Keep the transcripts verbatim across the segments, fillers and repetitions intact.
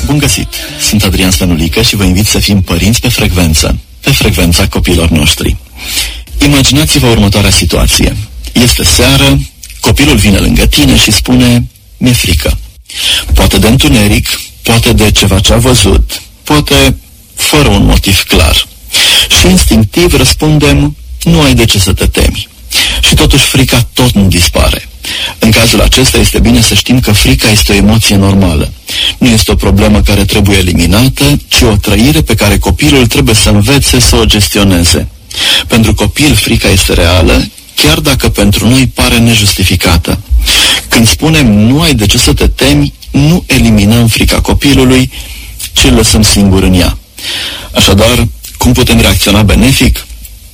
Bun găsit! Sunt Adrian Stănulică și vă invit să fim părinți pe frecvență, pe frecvența copiilor noștri. Imaginați-vă următoarea situație. Este seară, copilul vine lângă tine și spune: mi-e frică. Poate de întuneric, poate de ceva ce a văzut, poate fără un motiv clar. Și instinctiv răspundem: nu ai de ce să te temi. Și totuși frica tot nu dispare. În cazul acesta este bine să știm că frica este o emoție normală. Nu este o problemă care trebuie eliminată, ci o trăire pe care copilul trebuie să învețe să o gestioneze. Pentru copil frica este reală, chiar dacă pentru noi pare nejustificată. Când spunem nu ai de ce să te temi, nu eliminăm frica copilului, ci îl lăsăm singur în ea. Așadar, cum putem reacționa benefic?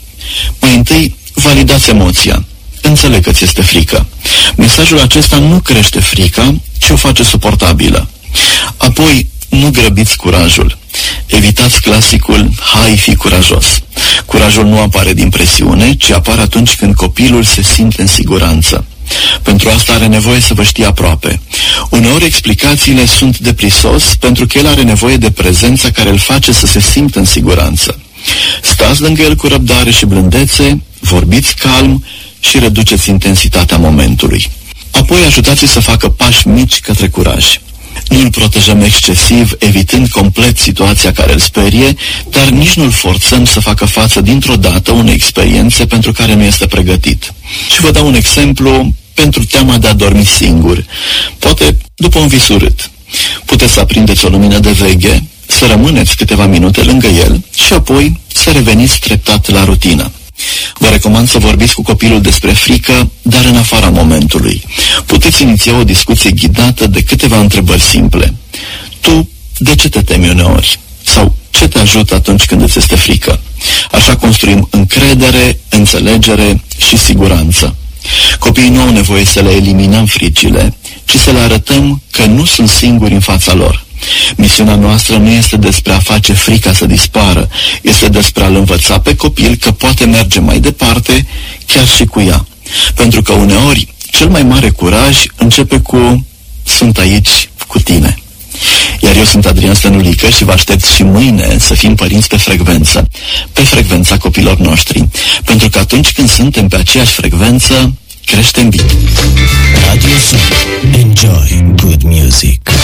Mai întâi, validați emoția. Înțeleg că ți este frică. Mesajul acesta nu crește frica, ci o face suportabilă. Apoi, nu grăbiți curajul. Evitați clasicul hai, fi curajos. Curajul nu apare din presiune, ci apare atunci când copilul se simte în siguranță. Pentru asta are nevoie să vă știe aproape. Uneori explicațiile sunt de prisos pentru că el are nevoie de prezența care îl face să se simtă în siguranță. Stați lângă el cu răbdare și blândețe, vorbiți calm și reduceți intensitatea momentului. Apoi ajutați-l să facă pași mici către curaj. Nu îl protejăm excesiv, evitând complet situația care îl sperie, dar nici nu îl forțăm să facă față dintr-o dată unei experiențe pentru care nu este pregătit. Și vă dau un exemplu pentru teama de a dormi singur. Poate după un vis urât. Puteți să aprindeți o lumină de veche, să rămâneți câteva minute lângă el și apoi să reveniți treptat la rutină. Vă recomand să vorbiți cu copilul despre frică, dar în afara momentului. Puteți iniția o discuție ghidată de câteva întrebări simple. Tu, de ce te temi uneori? Sau ce te ajută atunci când îți este frică? Așa construim încredere, înțelegere și siguranță. Copiii nu au nevoie să le eliminăm fricile, ci să le arătăm că nu sunt singuri în fața lor. Misiunea noastră nu este despre a face frica să dispară, este despre a-l învăța pe copil că poate merge mai departe, chiar și cu ea. Pentru că uneori, cel mai mare curaj începe cu sunt aici cu tine. Iar eu sunt Adrian Stănulică și vă aștept și mâine să fim părinți pe frecvență, pe frecvența copilor noștri. Pentru că atunci când suntem pe aceeași frecvență, creștem bine. Radio Zoo. Enjoy good music.